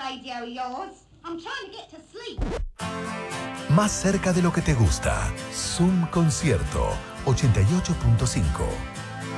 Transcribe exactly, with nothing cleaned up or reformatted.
radio of yours. I'm trying to get to sleep. Más cerca de lo que te gusta. Zoom Concierto ochenta y ocho punto cinco.